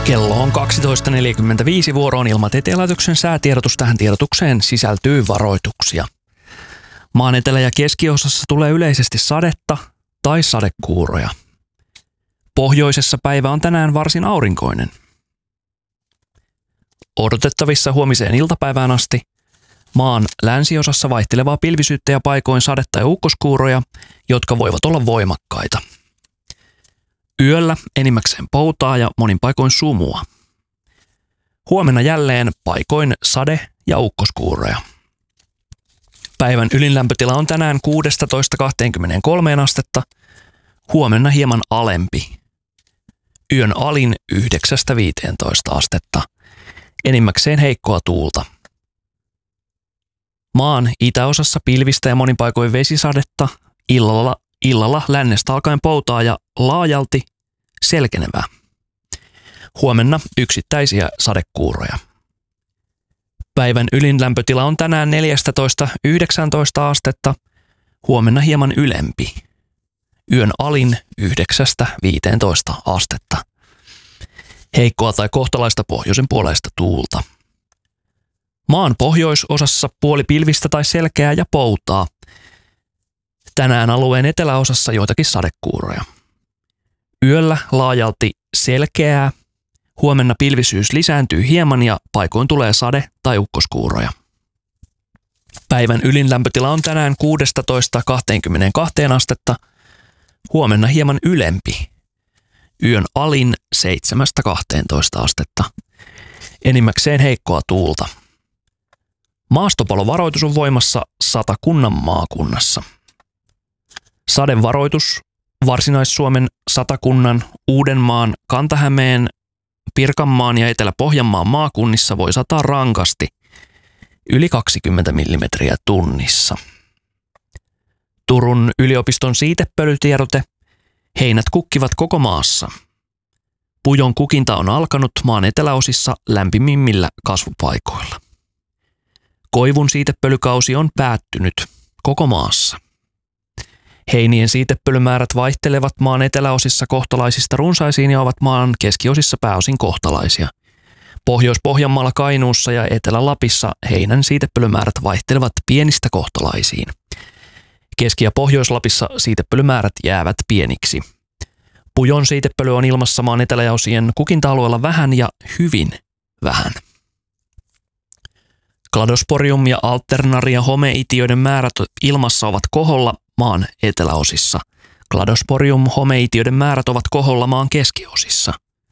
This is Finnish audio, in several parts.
Kello on 12.45, vuoroon Ilmatieteen-laitoksen säätiedotus. Tähän tiedotukseen sisältyy varoituksia. Maan etelä- ja keskiosassa tulee yleisesti sadetta tai sadekuuroja. Pohjoisessa päivä on tänään varsin aurinkoinen. Odotettavissa huomiseen iltapäivään asti maan länsiosassa vaihtelevaa pilvisyyttä ja paikoin sadetta ja ukkoskuuroja, jotka voivat olla voimakkaita. Yöllä enimmäkseen poutaa ja monin paikoin sumua. Huomenna jälleen paikoin sade- ja ukkoskuuroja. Päivän ylinlämpötila on tänään 16–23 astetta, huomenna hieman alempi. Yön alin 9–15 astetta, enimmäkseen heikkoa tuulta. Maan itäosassa pilvistä ja monin paikoin vesisadetta, illalla lännestä alkaen poutaa ja laajalti selkenevää. Huomenna yksittäisiä sadekuuroja. Päivän ylinlämpötila on tänään 14–19 astetta, huomenna hieman ylempi. Yön alin 9–15 astetta. Heikkoa tai kohtalaista pohjoisen puoleista tuulta. Maan pohjoisosassa puoli pilvistä tai selkeää ja poutaa. Tänään alueen eteläosassa joitakin sadekuuroja. Yöllä laajalti selkeää. Huomenna pilvisyys lisääntyy hieman ja paikoin tulee sade- tai ukkoskuuroja. Päivän ylinlämpötila on tänään 16–22 astetta. Huomenna hieman ylempi. Yön alin 7–12 astetta. Enimmäkseen heikkoa tuulta. Maastopalovaroitus on voimassa Satakunnan maakunnassa. Sadevaroitus Varsinais-Suomen, Satakunnan, Uudenmaan, Kanta-Hämeen, Pirkanmaan ja Etelä-Pohjanmaan maakunnissa voi sataa rankasti yli 20 millimetriä tunnissa. Turun yliopiston siitepölytiedote: heinät kukkivat koko maassa. Pujon kukinta on alkanut maan eteläosissa lämpimimmillä kasvupaikoilla. Koivun siitepölykausi on päättynyt koko maassa. Heinien siitepölymäärät vaihtelevat maan eteläosissa kohtalaisista runsaisiin ja ovat maan keskiosissa pääosin kohtalaisia. Pohjois-Pohjanmaalla, Kainuussa ja Etelä-Lapissa heinän siitepölymäärät vaihtelevat pienistä kohtalaisiin. Keski- ja Pohjois-Lapissa siitepölymäärät jäävät pieniksi. Pujon siitepöly on ilmassa maan eteläosien kukinta-alueella vähän ja hyvin vähän. Kladosporium- ja alternaria-homeitioiden määrät ilmassa ovat koholla maan eteläosissa. Kladosporium-homeitioiden määrät ovat koholla maan keskiosissa.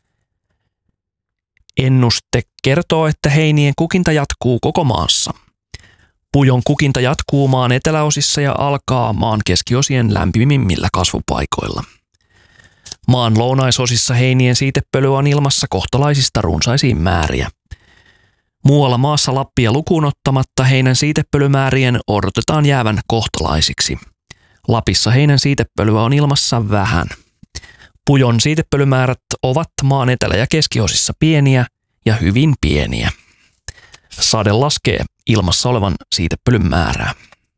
Ennuste kertoo, että heinien kukinta jatkuu koko maassa. Pujon kukinta jatkuu maan eteläosissa ja alkaa maan keskiosien lämpimimmillä kasvupaikoilla. Maan lounaisosissa heinien siitepöly on ilmassa kohtalaisista runsaisiin määriä. Muualla maassa Lappia lukuun ottamatta heinän siitepölymäärien odotetaan jäävän kohtalaisiksi. Lapissa heinän siitepölyä on ilmassa vähän. Pujon siitepölymäärät ovat maan etelä- ja keskiosissa pieniä ja hyvin pieniä. Sade laskee ilmassa olevan siitepölyn määrää.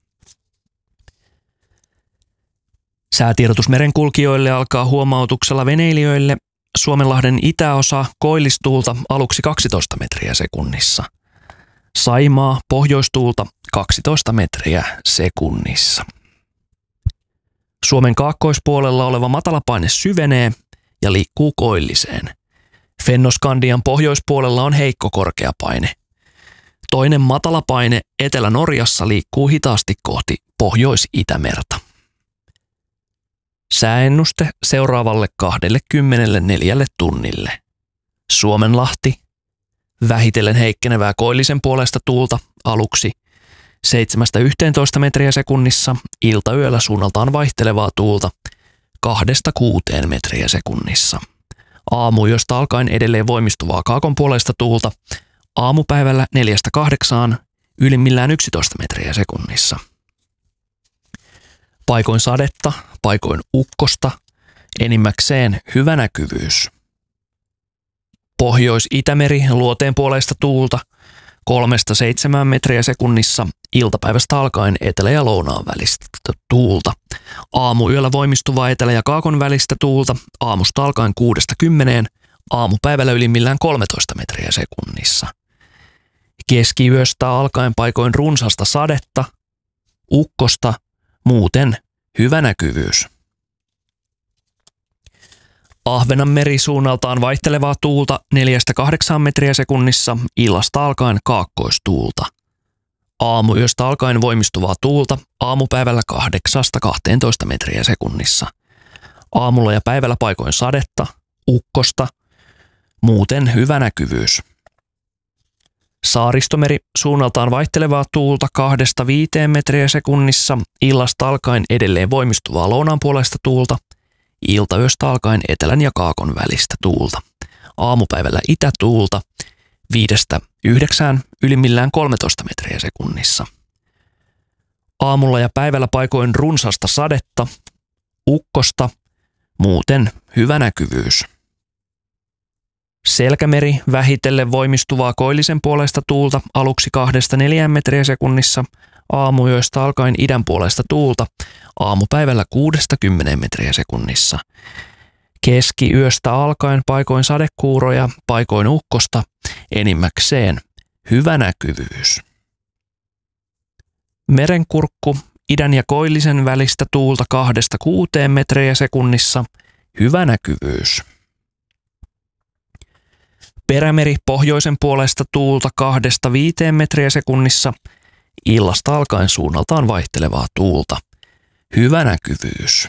Säätiedotus merenkulkijoille alkaa huomautuksella veneilijöille. Suomenlahden itäosa koillistuulta aluksi 12 metriä sekunnissa. Saimaa pohjoistuulta 12 metriä sekunnissa. Suomen kaakkoispuolella oleva matalapaine syvenee ja liikkuu koilliseen. Fennoskandian pohjoispuolella on heikko korkeapaine. Toinen matalapaine Etelä-Norjassa liikkuu hitaasti kohti Pohjois-Itämerta. Sääennuste seuraavalle 24 tunnille. Suomenlahti, vähitellen heikkenevää koillisen puolesta tuulta aluksi 7–11 metriä sekunnissa, iltayöllä suunnaltaan vaihtelevaa tuulta 2–6 metriä sekunnissa. Aamuyöstä alkaen edelleen voimistuvaa kaakon puolesta tuulta, aamupäivällä 4–8, ylimmillään 11 metriä sekunnissa. Paikoin sadetta, paikoin ukkosta, enimmäkseen hyvä näkyvyys. Pohjois-Itämeri luoteen puoleista tuulta 3–7 metriä sekunnissa, iltapäivästä alkaen etelä- ja lounaan välistä tuulta. Aamuyöllä voimistuvaa etelä- ja kaakon välistä tuulta, aamusta alkaen 6–10, Aamupäivällä ylimmillään 13 metriä sekunnissa. Keskiyöstä alkaen paikoin runsasta sadetta, ukkosta, muuten hyvä näkyvyys. Ahvenanmeri suunnaltaan vaihtelevaa tuulta 4-8 metriä sekunnissa, illasta alkaen kaakkoistuulta. Aamuyöstä alkaen voimistuvaa tuulta, aamupäivällä 8-12 metriä sekunnissa. Aamulla ja päivällä paikoin sadetta, ukkosta, muuten hyvä näkyvyys. Saaristomeri suunnaltaan vaihtelevaa tuulta 2-5 metriä sekunnissa, illasta alkaen edelleen voimistuvaa lounaanpuoleista tuulta, iltayöstä alkaen etelän ja kaakon välistä tuulta. Aamupäivällä itätuulta 5-9, ylimmillään 13 metriä sekunnissa. Aamulla ja päivällä paikoin runsasta sadetta, ukkosta, muuten hyvä näkyvyys. Selkämeri vähitellen voimistuvaa koillisen puolesta tuulta aluksi 2-4 metriä sekunnissa, aamuyöstä alkaen idän puolesta tuulta, aamupäivällä 6-10 metriä sekunnissa. Keskiyöstä alkaen paikoin sadekuuroja, paikoin ukkosta, enimmäkseen hyvä näkyvyys. Merenkurkku idän ja koillisen välistä tuulta 2-6 metriä sekunnissa, hyvä näkyvyys. Perämeri pohjoisen puolesta tuulta 2-5 metriä sekunnissa, illasta alkaen suunnaltaan vaihtelevaa tuulta, hyvä näkyvyys.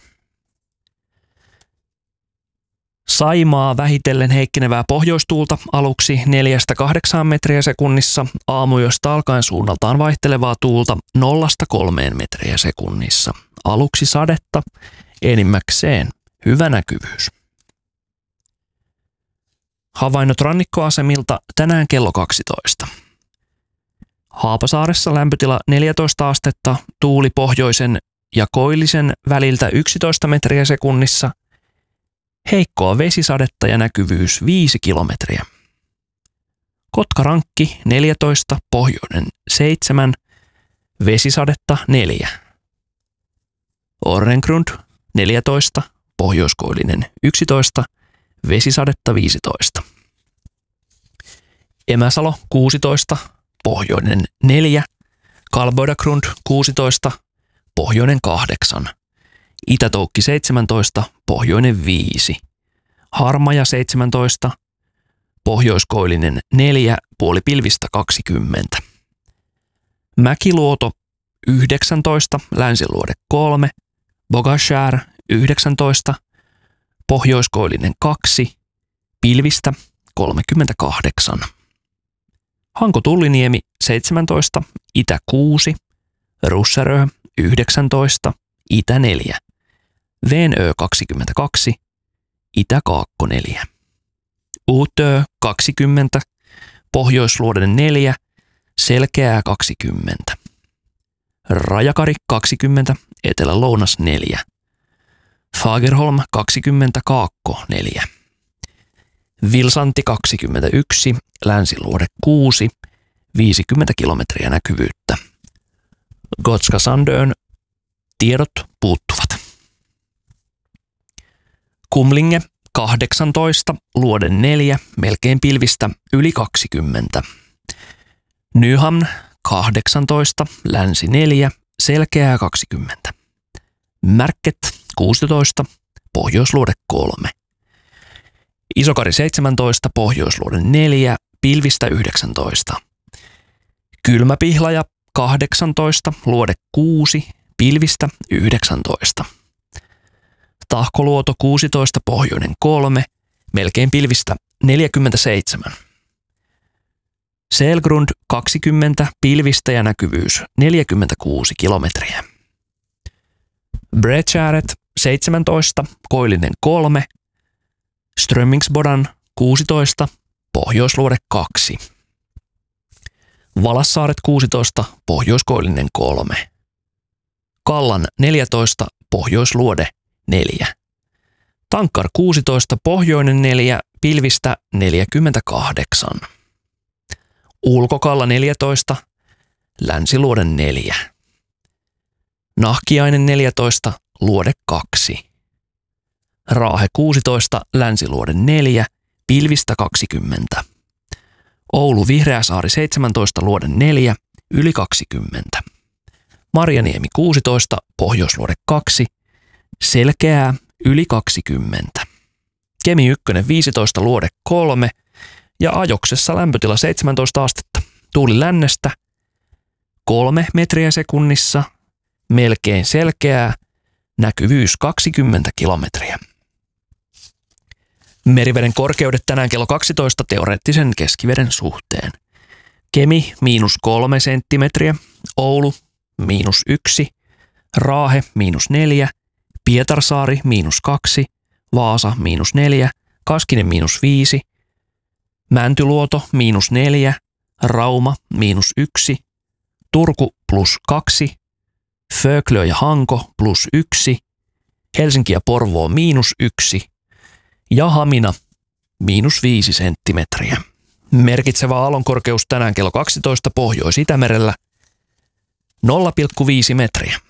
Saimaa vähitellen heikkenevää pohjoistuulta aluksi 4-8 metriä sekunnissa, aamuyöstä alkaen suunnaltaan vaihtelevaa tuulta 0-3 metriä sekunnissa. Aluksi sadetta, enimmäkseen hyvä näkyvyys. Havainnot rannikkoasemilta tänään kello 12. Haapasaaressa lämpötila 14 astetta, tuuli pohjoisen ja koillisen väliltä 11 metriä sekunnissa, heikkoa vesisadetta ja näkyvyys 5 kilometriä. Kotkarankki 14, pohjoinen 7, vesisadetta 4. Orrengrund 14, pohjoiskoillinen 11, vesisadetta 15. Emäsalo 16, pohjoinen 4, Kalboidagrund 16, pohjoinen 8, Itätoukki 17, pohjoinen 5, Harmaja 17, pohjoiskoillinen 4, puolipilvistä 20. Mäkiluoto 19, länsiluode 3, Bogashär 19, pohjoiskoillinen 2, pilvistä 38. Hanko-Tulliniemi 17, itä 6, Russerö 19, itä 4, Venö 22, itä kaakko 4. Utö 20, pohjoisluode 4, selkeää 20. Rajakari 20, etelä-lounas 4. Fagerholm 20, kaakko 4. Vilsanti 21, länsiluode 6, 50 kilometriä näkyvyyttä. Gotska Sandön tiedot puuttuvat. Kumlinge 18, luode 4, melkein pilvistä yli 20. Nyhamn 18, länsi 4, selkeää 20. Märket 16, pohjoisluode 3. Isokari 17, pohjoisluode 4, pilvistä 19. Kylmäpihlaja 18, luode 6, pilvistä 19. Tahkoluoto 16, pohjoinen 3, melkein pilvistä 47. Selgrund 20, pilvistä ja näkyvyys 46 kilometriä. Breckäret 17, koillinen 3, Strömmingsbodan 16, pohjoisluode 2. Valassaaret 16, pohjoiskoillinen 3. Kallan 14, pohjoisluode 4. Tankkar 16, pohjoinen 4, pilvistä 48. Ulkokalla 14, länsiluode 4. Nahkiainen 14, luode 2. Raahe 16, länsiluode 4, pilvistä 20. Oulu Vihreäsaari 17, luode 4, yli 20. Marjaniemi 16, Pohjoisluode 2, selkeää, yli 20. Kemi 1, 15, luode 3 ja ajoksessa lämpötila 17 astetta. Tuuli lännestä 3 metriä sekunnissa, melkein selkeää, näkyvyys 20 kilometriä. Meriveden korkeudet tänään kello 12 teoreettisen keskiveden suhteen. Kemi -3 senttimetriä, Oulu -1, Raahe -4, Pietarsaari -2, Vaasa -4, Kaskinen -5, Mäntyluoto -4, Rauma -1, Turku +2, Föglö ja Hanko +1, Helsinki ja Porvoo -1 ja Hamina -5 senttimetriä. Merkitsevä aallonkorkeus tänään kello 12 Pohjois-Itämerellä 0,5 metriä.